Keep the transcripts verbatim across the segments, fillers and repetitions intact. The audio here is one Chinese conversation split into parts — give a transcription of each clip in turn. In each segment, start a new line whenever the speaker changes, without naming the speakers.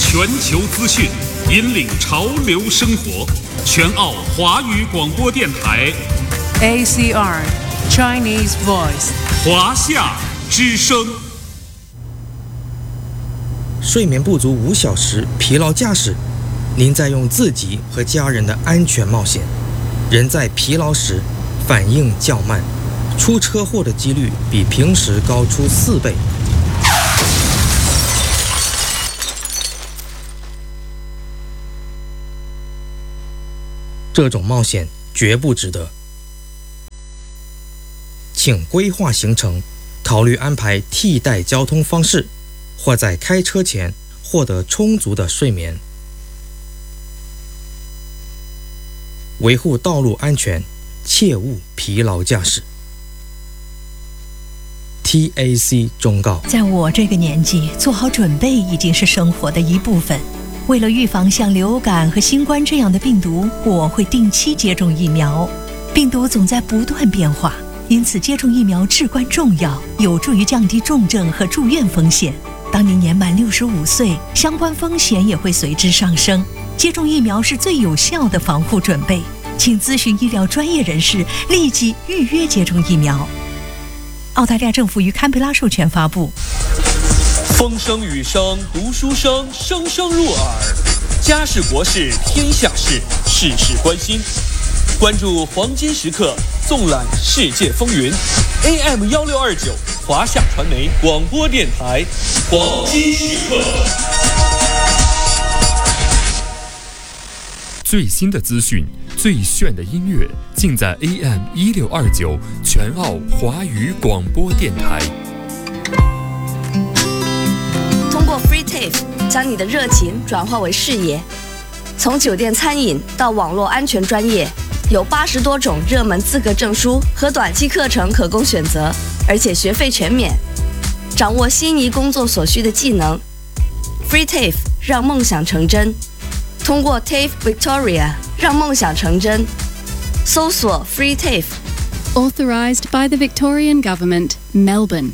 全球资讯，引领潮流生活。全澳华语广播电台
A C R Chinese Voice
华夏之声。
睡眠不足五小时，疲劳驾驶，您在用自己和家人的安全冒险。人在疲劳时反应较慢，出车祸的几率比平时高出四倍。这种冒险绝不值得。请规划行程，考虑安排替代交通方式，或在开车前获得充足的睡眠。维护道路安全，切勿疲劳驾驶。T A C 忠告：
在我这个年纪，做好准备已经是生活的一部分。为了预防像流感和新冠这样的病毒，我会定期接种疫苗。病毒总在不断变化，因此接种疫苗至关重要，有助于降低重症和住院风险。当您年满六十五岁，相关风险也会随之上升。接种疫苗是最有效的防护准备，请咨询医疗专业人士，立即预约接种疫苗。澳大利亚政府于堪培拉授权发布。
风声雨声读书声，声声入耳。家事国事天下事，事事关心。关注黄金时刻，纵览世界风云。A M 一六二九华夏传媒广播电台，黄金时刻。
最新的资讯，最炫的音乐，尽在 A M 一六二九全澳华语广播电台。
通过 Free T A F E 将你的热情转化为事业。从酒店餐饮到网络安全专业，有八十多种热门资格证书和短期课程可供选择，而且学费全免。掌握心仪工作所需的技能 ，Free T A F E 让梦想成真。通过 T A F E Victoria 让梦想成真。搜索 Free T A F E。
Authorised by the Victorian Government, Melbourne。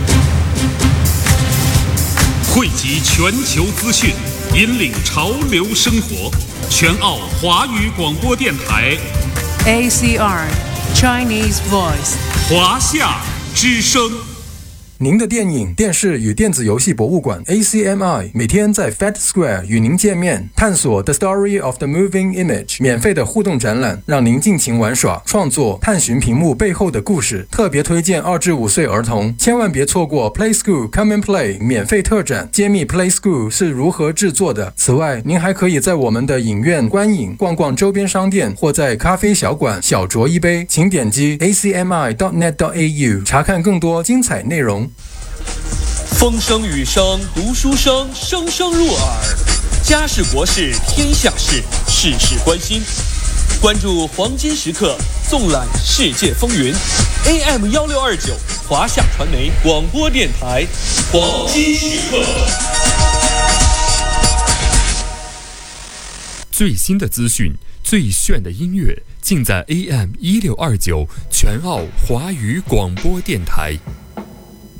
汇集全球资讯，引领潮流生活。全澳华语广播电台
A C R Chinese Voice
华夏之声。
您的电影、电视与电子游戏博物馆 A C M I 每天在 Fed Square 与您见面，探索 The Story of the Moving Image 免费的互动展览，让您尽情玩耍、创作，探寻屏幕背后的故事。特别推荐二至五岁儿童，千万别错过 Play School Come and Play 免费特展，揭秘 Play School 是如何制作的。此外，您还可以在我们的影院观影、逛逛周边商店，或在咖啡小馆小酌一杯。请点击 A C M I dot net dot A U 查看更多精彩内容。
风声雨声读书声，声声入耳。家事国事天下事，事事关心。关注黄金时刻，纵览世界风云。A M 一六二九华夏传媒广播电台，黄金时刻。
最新的资讯，最炫的音乐，尽在 A M 一六二九全澳华语广播电台。